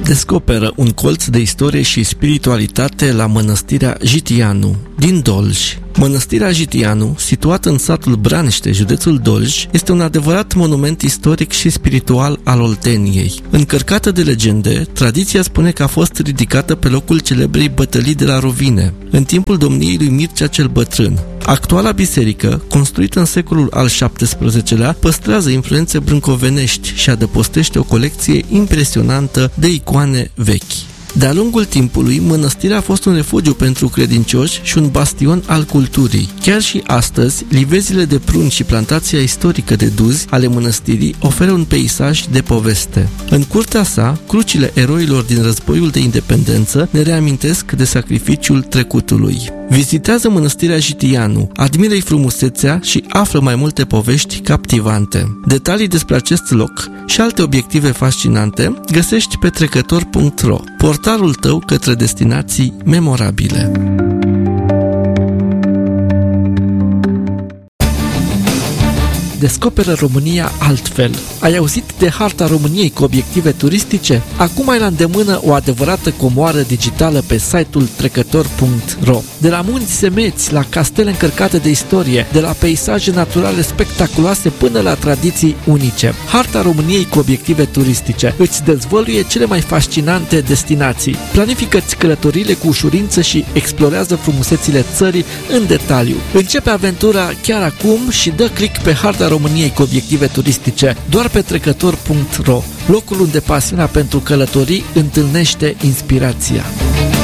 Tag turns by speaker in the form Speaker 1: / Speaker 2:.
Speaker 1: Descoperă un colț de istorie și spiritualitate la Mănăstirea Jitianu din Dolj. Mănăstirea Jitianu, situată în satul Braniște, județul Dolj, este un adevărat monument istoric și spiritual al Olteniei. Încărcată de legende, tradiția spune că a fost ridicată pe locul celebrei bătălii de la Rovine, în timpul domniei lui Mircea cel Bătrân. Actuala biserică, construită în secolul al XVII-lea, păstrează influențe brâncovenești și adăpostește o colecție impresionantă de icoane vechi. De-a lungul timpului, mănăstirea a fost un refugiu pentru credincioși și un bastion al culturii. Chiar și astăzi, livezile de prun și plantația istorică de duzi ale mănăstirii oferă un peisaj de poveste. În curtea sa, crucile eroilor din războiul de independență ne reamintesc de sacrificiul trecutului. Vizitează mănăstirea Jitianu, admiră-i frumusețea și află mai multe povești captivante. Detalii despre acest loc și alte obiective fascinante găsești pe trecător.ro, portalul tău către destinații memorabile. Descoperă România altfel. Ai auzit de harta României cu obiective turistice? Acum ai la îndemână o adevărată comoară digitală pe site-ul trecător.ro. De la munți semeți, la castele încărcate de istorie, de la peisaje naturale spectaculoase până la tradiții unice. Harta României cu obiective turistice îți dezvăluie cele mai fascinante destinații. Planifică-ți călătoriile cu ușurință și explorează frumusețile țării în detaliu. Începe aventura chiar acum și dă click pe harta României cu obiective turistice doar pe trecător.ro, locul unde pasiunea pentru călătorii întâlnește inspirația.